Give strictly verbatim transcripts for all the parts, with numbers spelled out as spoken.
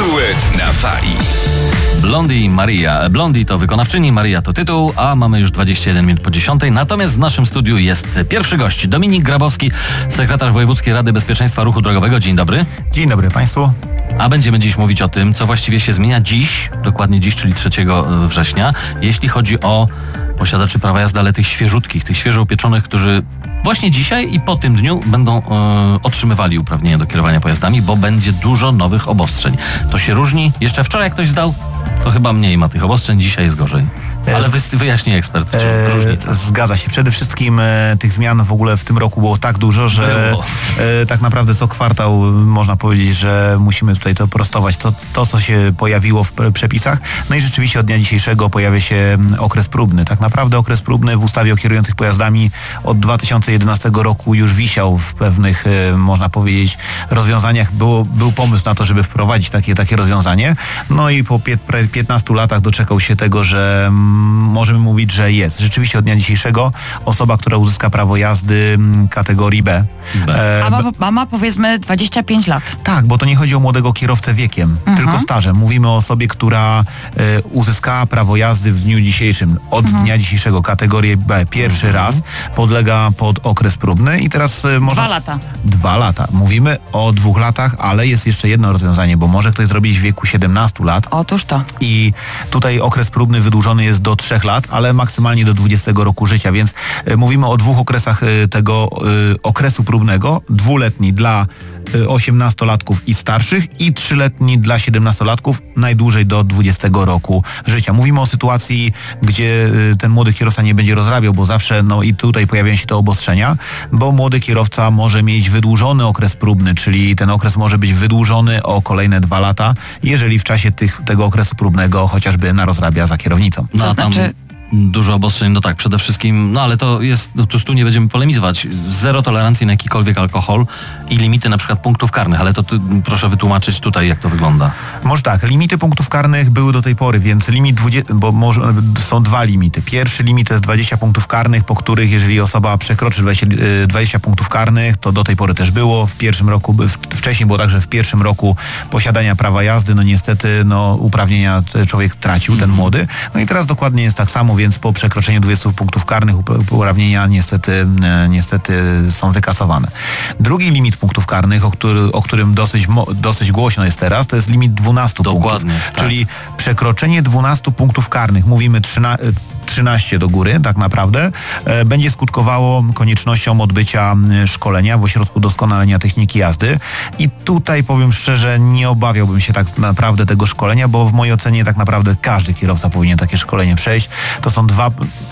Duet na fali. Blondie Maria. Blondie to wykonawczyni, Maria to tytuł, a mamy już dwadzieścia jeden minut po dziesiątej. Natomiast w naszym studiu jest pierwszy gość, Dominik Grabowski, sekretarz Wojewódzkiej Rady Bezpieczeństwa Ruchu Drogowego. Dzień dobry. Dzień dobry Państwu. A będziemy dziś mówić o tym, co właściwie się zmienia dziś, dokładnie dziś, czyli trzeciego września, jeśli chodzi o posiadaczy prawa jazdy, ale tych świeżutkich, tych świeżo upieczonych, którzy właśnie dzisiaj i po tym dniu będą e, otrzymywali uprawnienia do kierowania pojazdami, bo będzie dużo nowych obostrzeń. To się różni. Jeszcze wczoraj ktoś zdał, to chyba mniej ma tych obostrzeń, dzisiaj jest gorzej. Ale wy, wyjaśni ekspert, w czym e, różnica. Zgadza się. Przede wszystkim e, tych zmian w ogóle w tym roku było tak dużo, że e, tak naprawdę co kwartał można powiedzieć, że musimy tutaj to prostować. To, to co się pojawiło w przepisach. No i rzeczywiście od dnia dzisiejszego pojawia się okres próbny. Tak naprawdę okres próbny w ustawie o kierujących pojazdami od dwa tysiące jedenastego roku już wisiał w pewnych, e, można powiedzieć, rozwiązaniach. Było, był pomysł na to, żeby wprowadzić takie, takie rozwiązanie. No i po piętnastu latach doczekał się tego, że możemy mówić, że jest. Rzeczywiście od dnia dzisiejszego osoba, która uzyska prawo jazdy kategorii B. B. E, A ma, ma, ma powiedzmy dwadzieścia pięć lat. Tak, bo to nie chodzi o młodego kierowcę wiekiem, mhm. tylko stażem. Mówimy o osobie, która e, uzyskała prawo jazdy w dniu dzisiejszym. Od mhm. dnia dzisiejszego kategorię B pierwszy mhm. raz podlega pod okres próbny i teraz e, można... Dwa lata. Dwa lata. Mówimy o dwóch latach, ale jest jeszcze jedno rozwiązanie, bo może ktoś zrobić w wieku siedemnastu lat. Otóż to. I tutaj okres próbny wydłużony jest do trzech lat, ale maksymalnie do dwudziestego roku życia, więc y, mówimy o dwóch okresach y, tego y, okresu próbnego. Dwuletni dla y, osiemnastolatków i starszych i trzyletni dla siedemnastolatków, najdłużej do dwudziestego roku życia. Mówimy o sytuacji, gdzie y, ten młody kierowca nie będzie rozrabiał, bo zawsze, no i tutaj pojawiają się te obostrzenia, bo młody kierowca może mieć wydłużony okres próbny, czyli ten okres może być wydłużony o kolejne dwa lata, jeżeli w czasie tych, tego okresu próbnego chociażby narozrabia za kierownicą. No, to tam znaczy... dużo obostrzeń, no tak, przede wszystkim, no ale to jest, no, tu, tu nie będziemy polemizować, zero tolerancji na jakikolwiek alkohol i limity na przykład punktów karnych, ale to ty, proszę wytłumaczyć tutaj, jak to wygląda. Może tak, limity punktów karnych były do tej pory, więc limit dwudziestu, bo może, są dwa limity. Pierwszy limit to jest dwadzieścia punktów karnych, po których jeżeli osoba przekroczy dwadzieścia, dwadzieścia punktów karnych, to do tej pory też było. W pierwszym roku, wcześniej było tak, że w pierwszym roku posiadania prawa jazdy, no niestety, no uprawnienia człowiek tracił, ten młody. No i teraz dokładnie jest tak samo, więc po przekroczeniu dwudziestu punktów karnych uprawnienia niestety, niestety są wykasowane. Drugi limit punktów karnych, o, który, o którym dosyć, dosyć głośno jest teraz, to jest limit dwunastu Dokładnie, punktów. tak. Czyli przekroczenie dwunastu punktów karnych, mówimy trzynaście do góry tak naprawdę, e, będzie skutkowało koniecznością odbycia szkolenia w Ośrodku Doskonalenia Techniki Jazdy. I tutaj powiem szczerze, nie obawiałbym się tak naprawdę tego szkolenia, bo w mojej ocenie tak naprawdę każdy kierowca powinien takie szkolenie przejść. To są dwa,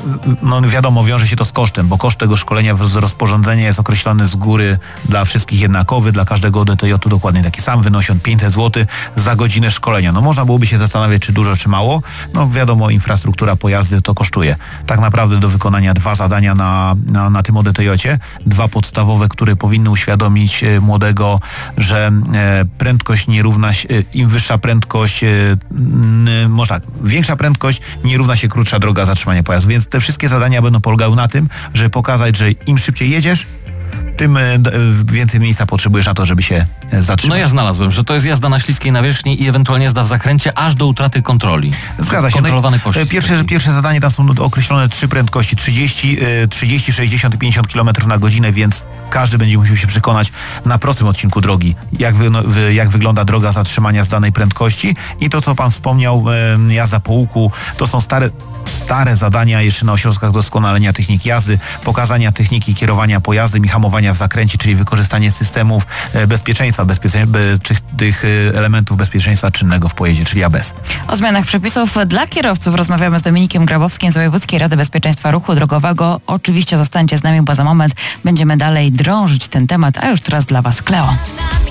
no wiadomo, wiąże się to z kosztem, bo koszt tego szkolenia z rozporządzenia jest określony z góry dla wszystkich jednakowy, dla każdego D T J-u dokładnie taki sam, wynosi on pięćset złotych za godzinę szkolenia. No można byłoby się zastanawiać, czy dużo, czy mało. No wiadomo, infrastruktura pojazdy to kosztuje. Tak naprawdę do wykonania dwa zadania na, na, na tym O D T J-cie, dwa podstawowe, które powinny uświadomić e, młodego, że e, prędkość nie równa się, e, im wyższa prędkość, e, n, może tak, większa prędkość nie równa się krótsza droga zatrzymania pojazdu. Więc te wszystkie zadania będą polegały na tym, żeby pokazać, że im szybciej jedziesz, tym więcej miejsca potrzebujesz na to, żeby się zatrzymać. No ja znalazłem, że to jest jazda na śliskiej nawierzchni i ewentualnie jazda w zakręcie aż do utraty kontroli. Zgadza się. Kontrolowany no poślizg. Pierwsze, pierwsze zadanie, tam są określone trzy prędkości, trzydzieści, trzydzieści, sześćdziesiąt i pięćdziesiąt kilometrów na godzinę, więc każdy będzie musiał się przekonać na prostym odcinku drogi, jak, wy, no, jak wygląda droga zatrzymania z danej prędkości. I to, co pan wspomniał, jazda po łuku, to są stare stare zadania jeszcze na ośrodkach doskonalenia techniki jazdy, pokazania techniki kierowania pojazdem i hamowania w zakręcie, czyli wykorzystanie systemów bezpieczeństwa, bezpiecze, be, czy, tych elementów bezpieczeństwa czynnego w pojeździe, czyli A B S. O zmianach przepisów dla kierowców rozmawiamy z Dominikiem Grabowskim z Wojewódzkiej Rady Bezpieczeństwa Ruchu Drogowego. Oczywiście zostańcie z nami, bo za moment będziemy dalej drążyć ten temat, a już teraz dla Was Kleo.